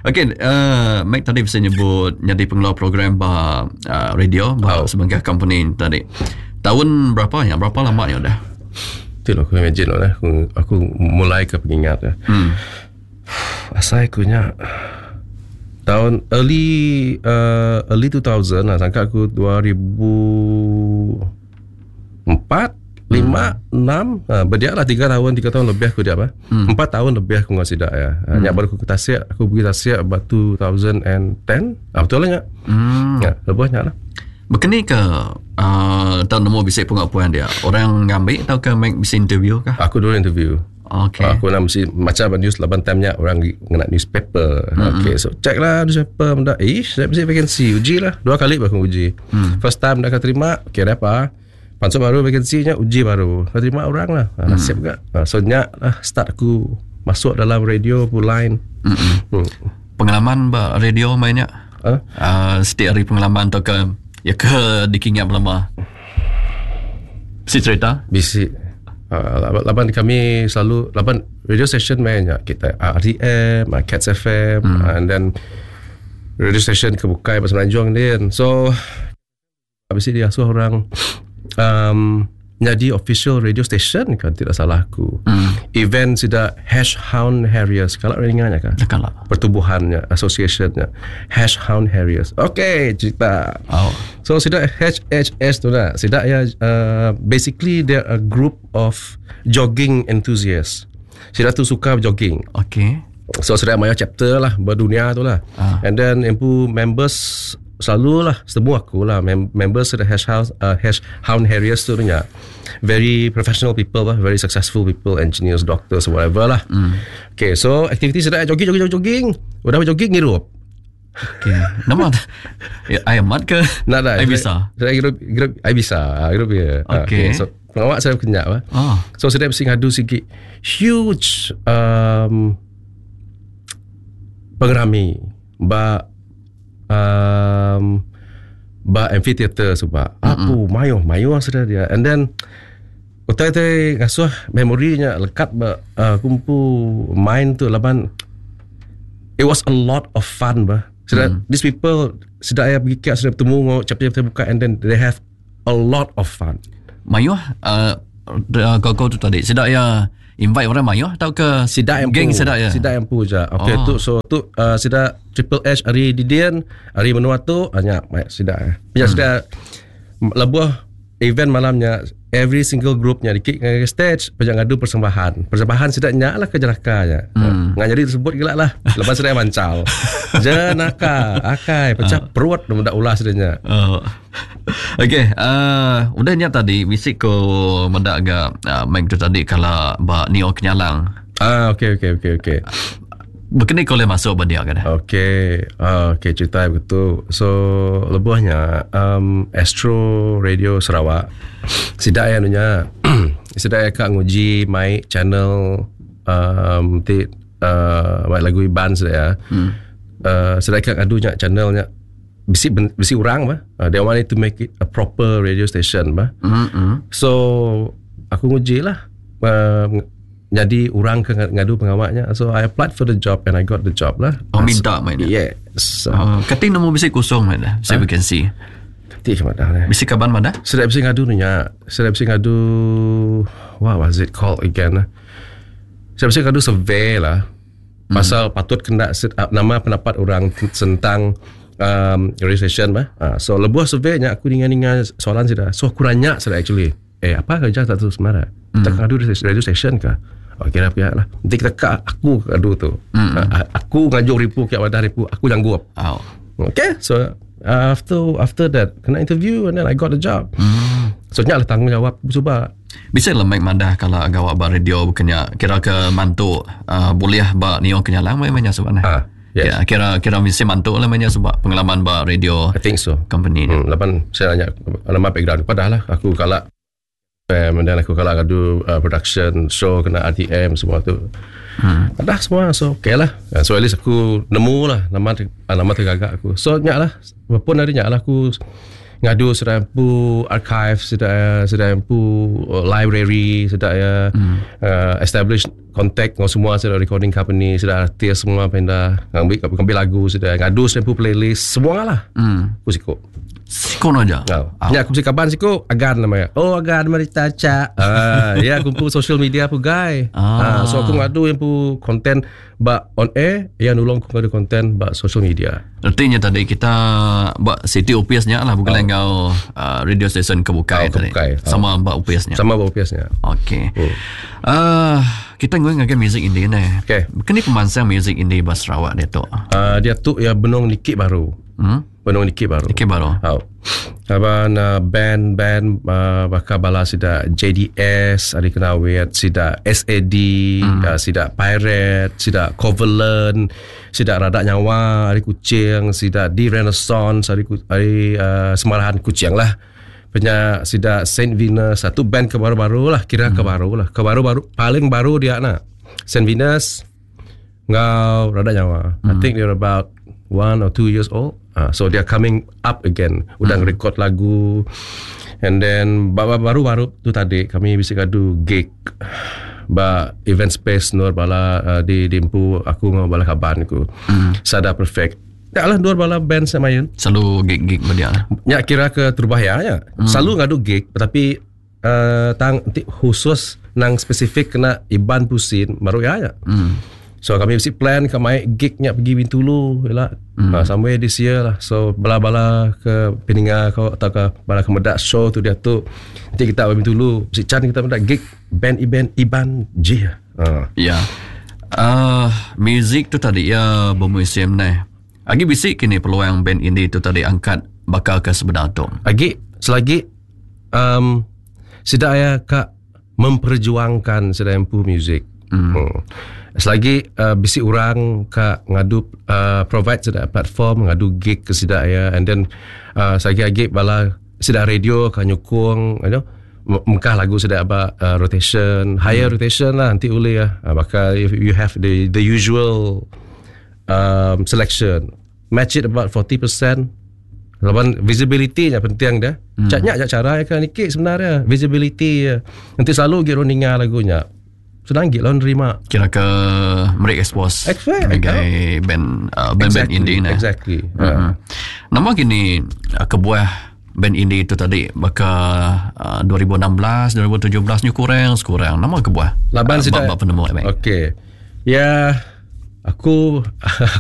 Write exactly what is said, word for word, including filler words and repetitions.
Okay, uh, Mike tadi bisa nyebut jadi pengelola program bah uh, radio bah oh. sebagai company tadi. Tahun berapa ya? Berapa lama ya dah? Itulah aku imagine lah. Aku, aku mulai ke pengingat lah. Hmm. Asal aku nya tahun early uh, early two thousand lah. Sangka aku dua ribu empat lima, enam ha, berdiak lah tiga tahun tiga tahun lebih aku dia apa hmm. empat tahun lebih aku ngasi dah ya hmm. Nyak baru aku ke Tasik aku pergi Tasik about two thousand ten ah, betul lah nyak hmm. ya, lebihnya lah begini ke uh, tahun nemu bisa pengakuan dia orang ngambil atau ke make bisa interview kah aku dulu interview okay. Aku nak mesti macam news lapan time-nya orang nak newspaper hmm. Okay so check lah newspaper mendak ish saya mesti vacancy uji lah dua kali aku uji hmm. First time dah terima okay ada apa masuk baru vacancy-nya uji baru saya terima orang lah hmm. Nasib juga so nyak lah start aku masuk dalam radio line hmm. Pengalaman bah radio mainnya huh? uh, setiap hari pengalaman atau ke ya ke dikingat lama si cerita bisi uh, lapan kami selalu lapan radio station mainnya kita R T M Cats F M hmm. and then radio station kebukai pasal Semenanjung din so habis dia asuh orang Um, jadi official radio station kan tidak salah aku mm. Event sudah Hash Hound Harriers kalau ringannya kan kalau pertubuhannya associationnya Hash Hound Harriers okay cerita oh. So sudah H H S tu lah sudah ya uh, basically they're a group of jogging enthusiasts sudah tu suka jogging okay so sudah maya chapter lah berdunia tu lah ah. And then empu members selalu lah semua aku lah mem- members of the Hash House uh, Hash Hound Harriers tu nya very professional people lah very successful people engineers doctors whatever lah mm. Okay so activity sudah jogging jogging jogging udah jogging ngirup okay nama ya ayamat ke nak dah ai bisa saya ngirup ngirup ai bisa ngirup ya okay. Okay so pengawak saya kenyak lah oh. So saya mesti ngadu sikit huge um, pengerami mbak Um, ba amphitheater sebab aku mayo mayo sudah dia and then utai-utai ngasuh memorinya lekat ba uh, kumpu main tu laban it was a lot of fun ba sudah mm. These people sudah ayah pergi kat sudah bertemu ngau chapter buka and then they have a lot of fun mayo uh, kau-kau tu tadi sudah ayah invite orang mayo atau ke sidak yang geng sidak ya sidak yang pu je okay oh. Tu so tu uh, sidak Triple H hari Didian hari Menua tu banyak sidak ya hmm. Sidak lebuh event malamnya every single groupnya di ke stage banyak ngadu persembahan persembahan sidaknya lah ke jerakanya hmm. Ngan jadi tersebut gelak lah lepas sidak mancal jenaka akai pecah uh. perut dah ulah sidaknya oh. Okay, uh, udah nyat tadi bisik ko mendak agak uh, Mike tu tadi kalau ba Neo Kenyalang. Ah, okay, okay, okay, okay. Begini kau boleh masuk berdia kan? Okay, uh, okay cerita betul. So lebuhnya um, Astro Radio Sarawak. Sidak ya nunya, sidak ya kak nguji mic channel um, ti uh, mic lagu iban sudah ya. Hmm. Uh, sidak kak adunya channelnya. Bisi bisi orang bah. Uh, they wanted to make it a proper radio station bah. Mm-hmm. So aku nguji lah. Uh, jadi orang ke ngadu pengawaknya. So I applied for the job and I got the job lah. Oh minta main. Yes. Uh, Kating nombor bisi kosong mana? Saya huh? Vacancy. Kating mana dah. Bisi kaban mana? Sudah bisi ngadu nya. Sudah bisi ngadu. What was it called again? Sudah bisi ngadu survey lah. Pasal mm. patut kena nama pendapat orang tentang Um, radio station bah. Uh, so lebuh surveynya aku dengan-dengan soalan sudah. So aku nanya sudah actually. Eh apa kerja satu semara? Kita mm. ngadu radio station kah? Oh kira pihak lah. Nanti kita kak aku ngadu tu. Mm. Uh, aku ngajuk ripu kiak wadah ripu. Aku janggup. Oh. Okay. So uh, after after that kena interview and then I got the job. Mm. So nyak lah tanggungjawab cuba. Bisa lah Mike Mandah kalau agak ba radio bukannya kira ke mantu uh, boleh ba Neo Kenyalang mainnya sebenarnya. Ah. Yes. Ya, kira kira mesti mantuk lah mainnya sebab pengalaman bah radio. I think so. Company ni. Hmm, lapan saya nanya nama background padahal lah aku kalak um, dan aku kalak adu uh, production show kena R T M semua tu. Hmm. Ada semua so okay lah. So at least aku nemu lah nama nama tergagak aku. So nyak lah. Walaupun hari nyak lah aku ngadu sudah empu archive sudah sudah empu library sudah ya hmm. uh, establish contact dengan semua sudah recording company, sudah artis semua pindah ambil ambil lagu, sudah ngadu semua playlist semua lah. Hmm. Aku siko. Siko aja. Oh. Oh. Ya aku mesti kaban siko Agan namanya. Oh Agan mari taca. Ah, ya aku pun social media pu guy. Ah. ah, so aku ngadu yang pu konten ba on air, yang nulung aku ngadu konten ba social media. Artinya tadi kita ba city O P S-nya lah bukan oh. engkau uh, radio station kebukai oh, tadi. Oh. Sama ba O P S-nya. Sama ba O P S-nya. Okey. Hmm. Uh, kita ngomong ngagak music indie ni. Okay. Kini pemansang music indie ba Sarawak dia tu. Uh, dia tu ya benong nikit baru. Hmm? Benong nikit baru. Nikit baru. Oh. Aban uh, band-band uh, bakal bala sida J D S, ada kena wet sida S A D, hmm. uh, sida Pirate, sida Covalent, sida Radak Nyawa, ada Kucing, sida di Renaissance, ada uh, Semarahan Kucing lah. Punya sida Saint Venus, satu band kebaru-baru lah, kira hmm. kebaru lah. Kebaru-baru paling baru dia nak. Saint Venus, ngau Radak Nyawa. Hmm. I think they're about one or two years old. Uh, so they are coming up again. Udah hmm. record lagu. And then baru-baru tu tadi kami bisa gadu gig ba event space Nur bala uh, di Dimpu aku ngau bala kaban ku. Hmm. Sada Perfect. Ya lah dua bala band sama yun. Selalu gig-gig berdia lah. Ya kira ke Terbahaya ya. Hmm. Selalu ngadu gig tapi uh, tang khusus nang spesifik kena Iban Pusin baru ya ya. Hmm. So kami mesti plan ke main gignya pergi Bintulu yalah. Hmm. Uh, somewhere this year lah. So bala-bala ke Peninga kau atau ke bala ke Medak show tu dia tu. Nanti kita pergi Bintulu, mesti can kita Medak gig band Iban Iban J. Uh. Ya. Uh, music tu tadi ya bermusim ni. Agi bisik kini peluang band indie tu tadi angkat bakal ke sebenar tu. Agi selagi um, sidak ya kak memperjuangkan sedang empu music. Hmm. Hmm. Selagi uh, bisi orang ka ngadu uh, provide sida platform ngadu gig ke sida ya, and then uh, selagi lagi bala sida radio ka nyukung you know mengkah lagu sida apa uh, rotation higher hmm. rotation lah nanti boleh ya uh, bakal if you have the the usual um, selection match it about forty percent. Lawan visibility nya penting dah. Hmm. Caknya cara ya kan nikik sebenarnya visibility ya. Nanti selalu giro ninga lagunya. Sedang gila nerima. Kira ke mereka expose sebagai band uh, band exactly, indie ni. Exactly. Uh-huh. Uh. Nama gini uh, kebuah band indie itu tadi bakal uh, dua ribu enam belas, dua ribu tujuh belas ni kurang sekurang. Nama kebuah. Laban uh, sudah. Bapa penemu. Okey. Ya aku